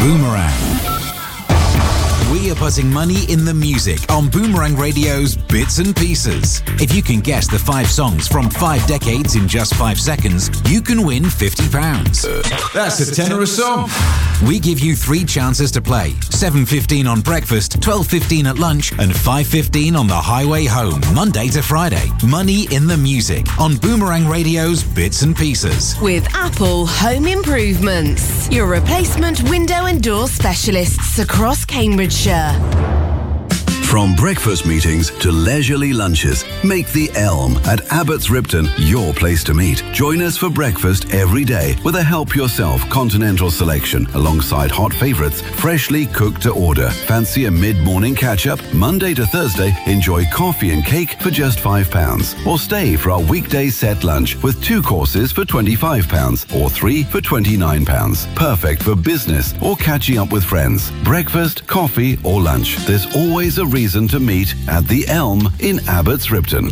Boomerang. We are putting money in the music on Boomerang Radio's Bits and Pieces. If you can guess the 5 songs from 5 decades in just 5 seconds, you can win £50. That's a tenner a song. We give you 3 chances to play. 7:15 on breakfast, 12:15 at lunch, and 5:15 on the highway home, Monday to Friday. Money in the music on Boomerang Radio's Bits and Pieces. With Apple Home Improvements, your replacement window and door specialists across Cambridgeshire. From breakfast meetings to leisurely lunches, make the Elm at Abbots Ripton your place to meet. Join us for breakfast every day with a help-yourself continental selection alongside hot favourites, freshly cooked to order. Fancy a mid-morning catch-up? Monday to Thursday, enjoy coffee and cake for just £5. Or stay for our weekday set lunch with 2 courses for £25 or 3 for £29. Perfect for business or catching up with friends. Breakfast, coffee or lunch. There's always a reason to meet at the Elm in Abbots Ripton.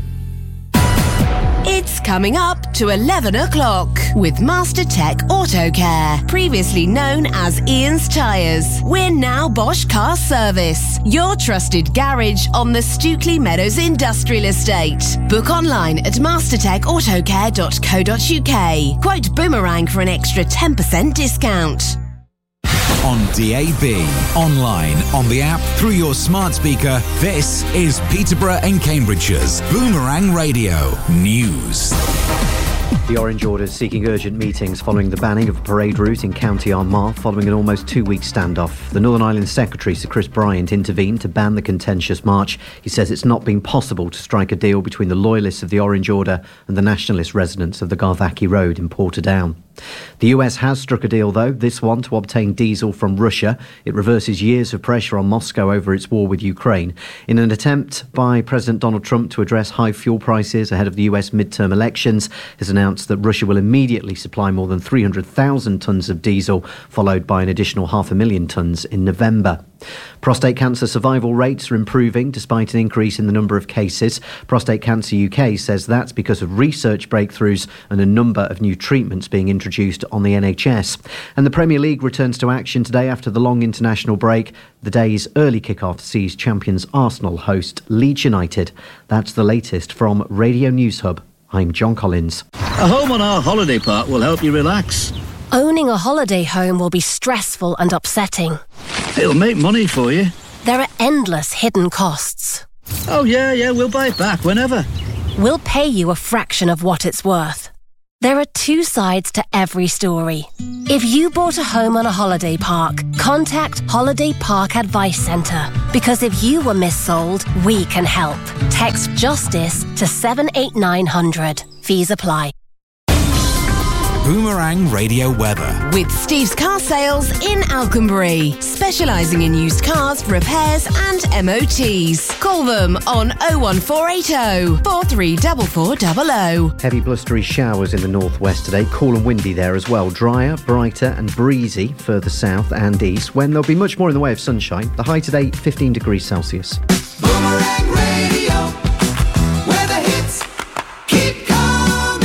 It's coming up to 11 o'clock with Master Tech Auto Care, previously known as Ian's Tyres. We're now Bosch Car Service, your trusted garage on the Stookley Meadows Industrial Estate. Book online at mastertechautocare.co.uk. Quote Boomerang for an extra 10% discount. On DAB, online, on the app, through your smart speaker, this is Peterborough and Cambridgeshire's Boomerang Radio News. The Orange Order is seeking urgent meetings following the banning of a parade route in County Armagh following an almost 2-week standoff. The Northern Ireland Secretary, Sir Chris Bryant, intervened to ban the contentious march. He says it's not been possible to strike a deal between the loyalists of the Orange Order and the nationalist residents of the Garvaki Road in Portadown. The US has struck a deal, though, this one to obtain diesel from Russia. It reverses years of pressure on Moscow over its war with Ukraine. In an attempt by President Donald Trump to address high fuel prices ahead of the US midterm elections, has announced that Russia will immediately supply more than 300,000 tonnes of diesel, followed by an additional 500,000 tonnes in November. Prostate cancer survival rates are improving despite an increase in the number of cases. Prostate Cancer UK says that's because of research breakthroughs and a number of new treatments being introduced on the NHS. And the Premier League returns to action today after the long international break. The day's early kick-off sees champions Arsenal host Leeds United. That's the latest from Radio News Hub. I'm John Collins. A home on our holiday park will help you relax. Owning a holiday home will be stressful and upsetting. It'll make money for you. There are endless hidden costs. Oh, yeah, we'll buy it back whenever. We'll pay you a fraction of what it's worth. There are 2 sides to every story. If you bought a home on a holiday park, contact Holiday Park Advice Centre. Because if you were missold, we can help. Text JUSTICE to 78900. Fees apply. Boomerang Radio Weather. With Steve's Car Sales in Alconbury, specialising in used cars, repairs and MOTs. Call them on 01480 434400. Heavy blustery showers in the northwest today, cool and windy there as well. Drier, brighter and breezy further south and east, when there'll be much more in the way of sunshine. The high today, 15 degrees Celsius. Boomerang Radio, where the hits keep coming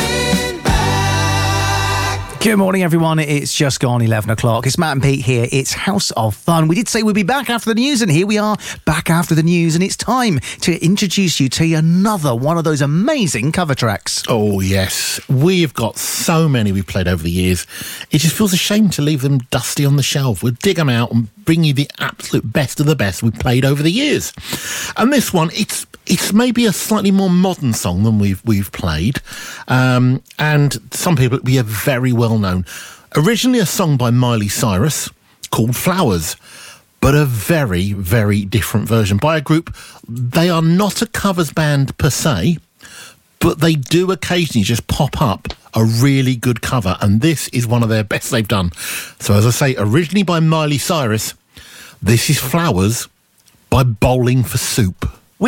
back. Good morning, everyone. It's just gone 11 o'clock. It's Matt and Pete here. It's House of Fun. We did say we'd be back after the news, and here we are back after the news, and it's time to introduce you to another one of those amazing cover tracks. Oh, yes. We've got so many we've played over the years. It just feels a shame to leave them dusty on the shelf. We'll dig them out and bring you the absolute best of the best we've played over the years. And this one, it's maybe a slightly more modern song than we've played. And some people will be very well known. Originally a song by Miley Cyrus called Flowers, but a very, very different version by a group. They are not a covers band per se, but they do occasionally just pop up a really good cover, and this is one of their best they've done. So as I say, originally by Miley Cyrus, this is Flowers by Bowling for Soup.